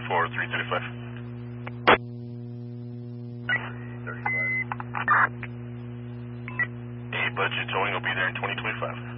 for 335. 35. A budget towing will be there in 2025.